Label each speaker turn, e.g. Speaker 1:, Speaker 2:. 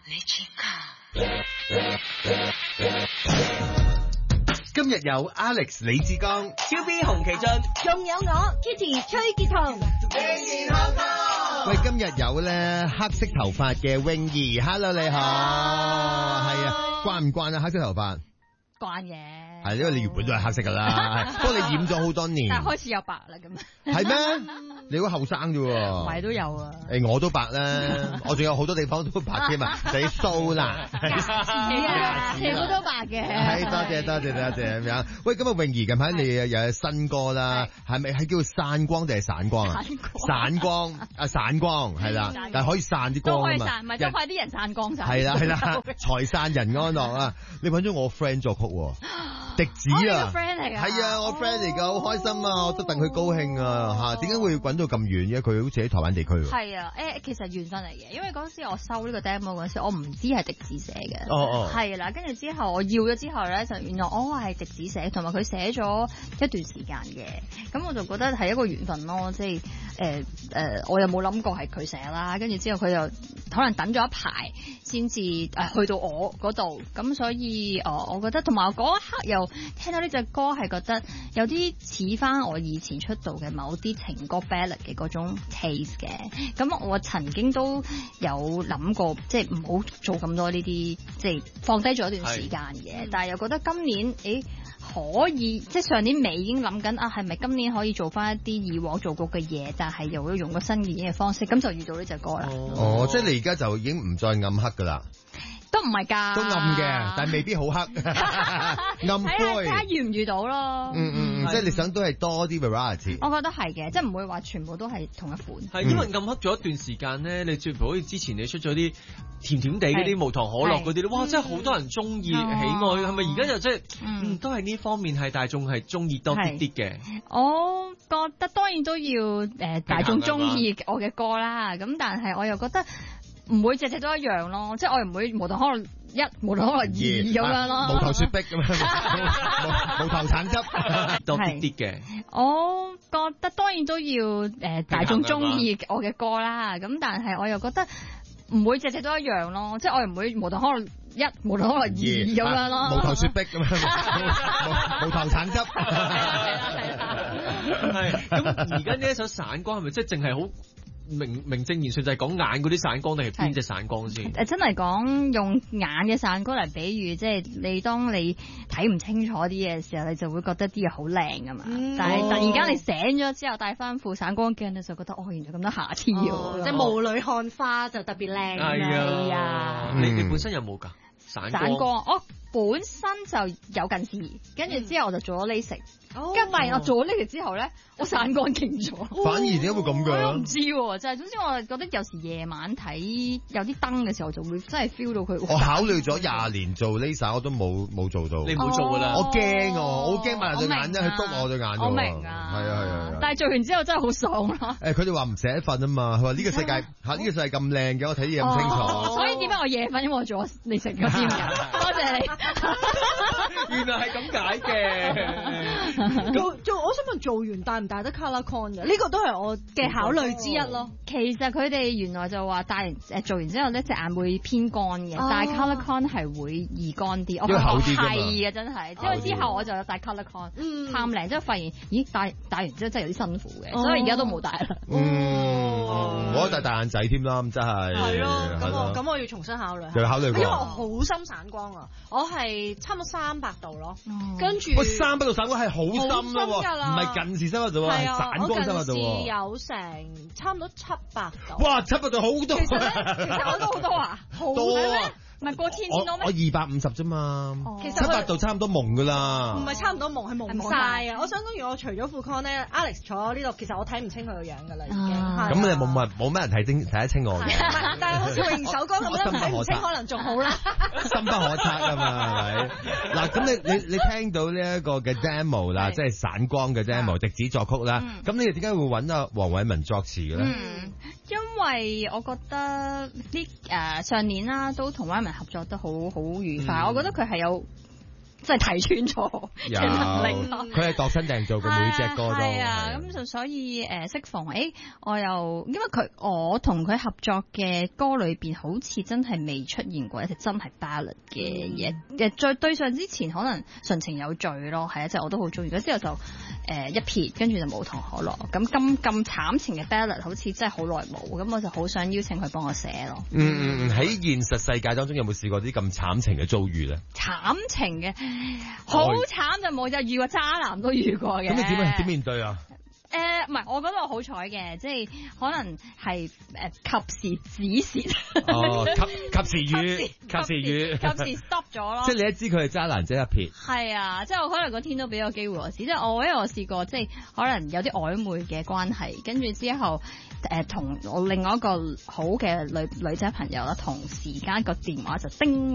Speaker 1: 今日有 Alex 李志剛、
Speaker 2: 超 B 洪其俊，
Speaker 3: 仲有我 Kitty 崔潔彤。
Speaker 1: 喂，今日有咧黑色頭髮嘅泳兒 ，Hello 你好，係啊，慣唔慣啊黑色頭髮？
Speaker 3: 慣嘅，
Speaker 1: 係因為你原本都係黑色噶啦，不過你染咗好多年，
Speaker 3: 但係開始有白啦咁。
Speaker 1: 係咩？你好後生啫喎，
Speaker 3: 咪都有啊。
Speaker 1: 我都白啦，我仲有好多地方都白添啊，就啲鬚啦，
Speaker 3: 全部都白嘅。
Speaker 1: 係多謝咁樣。喂，咁啊泳兒近排你又有新歌啦，係咪係叫散光定係散光啊？散光係啦，但係可以散啲光啊嘛，
Speaker 3: 都可以散，咪即係快啲人散光晒。
Speaker 1: 係啦，財散人安樂啊！你揾咗我 friend 作曲喎，迪子啊，係啊，我 friend 嚟㗎，好開心啊，我都戥佢高興啊嚇！點解會揾到咁遠嘅？佢好似喺台灣地區喎。
Speaker 3: 係啊，其實緣分嚟嘅，因為嗰時我收呢個 demo 嗰時，我唔知係迪子寫嘅。
Speaker 1: 哦。
Speaker 3: 係啦，跟住之後我要咗之後咧，就原來我係迪子寫，同埋佢寫咗一段時間嘅，咁我就覺得係一個緣分咯，即係我又冇諗過係佢寫啦，跟住之後佢又可能等咗一排先至去到我嗰度，咁所以我覺得同埋我嗰一刻又聽到呢隻歌係覺得有啲似翻我以前出道嘅某啲情歌 ballad 嘅嗰種 taste 嘅，咁我曾經都有諗過即係唔好做咁多呢啲，即係放低咗一段時間嘅，但係又覺得今年可以，即係上年尾已經諗緊係咪今年可以做翻一啲以往做過嘅嘢，但係又會用個新嘅演繹方式，咁就遇到呢隻歌啦。
Speaker 1: 即係你而家就已經唔再暗黑噶啦。
Speaker 3: 都唔係㗎，
Speaker 1: 都暗嘅，但係未必好黑，暗灰。睇
Speaker 3: 下遇唔遇到咯。
Speaker 1: 即係你想都係多啲 variety。
Speaker 3: 我覺得係嘅，即係唔會話全部都係同一款。
Speaker 2: 係因為暗黑咗一段時間咧，你譬如好似之前你出咗啲甜甜地嗰啲無糖可樂嗰啲咧，哇！真係好多人中意喜愛，係咪而家就即係都係呢方面係大眾係中意多啲啲嘅？
Speaker 3: 我覺得當然都要大眾中意我嘅歌啦，咁但係我又覺得。唔會隻隻都一樣咯，即係我又唔會無糖可樂1、無糖可樂2咁樣咯，
Speaker 1: 無糖雪碧咁樣，無糖橙汁
Speaker 2: 多啲啲嘅。
Speaker 3: 我覺得當然都要大眾中意我嘅歌啦，咁但係我又覺得唔會隻隻都一樣咯，即係我又唔會無糖可樂1、無糖可樂2咁樣咯，
Speaker 1: 無糖雪碧咁樣，無糖橙汁。
Speaker 2: 係咁，而家呢一首散光係咪即係淨係好？名正言順就係講眼嗰啲散光定係邊隻散光先？
Speaker 3: 真係講用眼嘅散光嚟比喻，即係你當你睇唔清楚啲嘅時候，你就會覺得啲嘢好靚㗎嘛。但係突然間你醒咗之後戴翻副散光鏡，你就覺得原來咁多瑕疵喎。
Speaker 4: 即係霧裏看花就特別靚。
Speaker 2: 係啊，你本身有冇㗎？散光？
Speaker 3: 我本身就有近視，跟住之後我就做咗 LASIK。跟住發現我做咗呢個之後咧，我散光勁咗。
Speaker 1: 反而點解會咁嘅？
Speaker 3: 我唔知喎，就係總之我覺得有時夜晚睇有啲燈嘅時候，就會真係 feel 到佢。
Speaker 1: 我考慮咗20年做 LASIK，我都冇做到。
Speaker 2: 你唔好做㗎啦！
Speaker 1: 我驚我好驚埋對眼，去篤我對眼。
Speaker 3: 我明啊，
Speaker 1: 係啊。
Speaker 3: 但係做完之後真係好爽咯。
Speaker 1: 佢哋話唔捨得瞓啊嘛，佢話呢個世界呢個世界咁靚嘅，我睇啲嘢咁清楚。
Speaker 3: 所以點解我夜瞓？因為我做咗你食咗添㗎。多謝你。
Speaker 2: 原來係咁解嘅。
Speaker 4: 我想問做完戴唔戴得 colour con 嘅？呢個都係我嘅考慮之一咯。
Speaker 3: 其實佢哋原來就話戴完做完之後咧，隻眼會偏乾嘅，戴 colour con 係會易乾啲。我
Speaker 1: 厚啲㗎嘛。
Speaker 3: 係啊，真係。因為之後我就有戴 colour con，探靚之後發現，咦戴完之後真係有啲辛苦嘅，所以而家都冇戴啦。
Speaker 1: 我戴大眼仔添啦，咁真係。
Speaker 4: 係咯，咁我要重新考慮。
Speaker 1: 又考慮過。
Speaker 4: 因為我好深散光啊，我係差唔多300度咯，跟住。
Speaker 1: 喂，300度散光係好深咯喎，唔係近視300度喎，係散光300度喎。
Speaker 4: 我近視有成差唔多700度。
Speaker 1: 哇，700度好多。
Speaker 3: 其實我都好多啊，好多啊。唔係過千點多咩？
Speaker 1: 我250啫嘛，
Speaker 4: 其實
Speaker 1: 700度差唔多蒙噶啦。
Speaker 4: 唔係差唔多蒙，係蒙晒啊！我想講，如果我除咗副 con 咧 ，Alex 坐喺呢度，其實我睇唔清佢個樣噶啦，已經。
Speaker 1: 咁你冇咩人睇得清我嘅。
Speaker 4: 但係好似泳手歌咁樣睇唔清，可能仲好啦。
Speaker 1: 深不可測啊嘛，係咪？嗱，咁你聽到呢一個嘅 demo 啦，即係散光嘅 demo，迪子作曲啦。咁你哋點解會揾阿黃偉文作詞嘅咧？
Speaker 3: 因為我覺得上年啦，都同偉文合作得好愉快。我覺得佢係有真係睇穿咗嘅能力咯。
Speaker 1: 佢係度身訂造嘅每隻歌都
Speaker 3: 係啊，咁就所以適逢我又因為我同佢合作嘅歌裏邊好似真係未出現過一隻真係 ballad 嘅嘢，再對上之前可能純情有罪咯，係啊，即係我都好中意。之後就一撇，跟住就無糖可樂。咁咁慘情嘅 ballad 好似真係好耐冇，咁我就好想邀請佢幫我寫咯。
Speaker 1: 喺現實世界當中有冇試過啲咁慘情嘅遭遇咧？
Speaker 3: 慘情嘅好慘就冇，就遇過渣男都遇過嘅。
Speaker 1: 咁你點面對啊？
Speaker 3: 唔係，我覺得我好彩嘅，即係可能係及時止蝕，
Speaker 1: 及時雨
Speaker 3: stop 咗咯。
Speaker 1: 即係你一知佢係渣男，即一撇。
Speaker 3: 係啊，即係我可能個天都俾個機會我試，即係因為我試過，即係可能有啲曖昧嘅關係，跟住之後同我另外一個好嘅女仔朋友啦，同時間個電話就叮。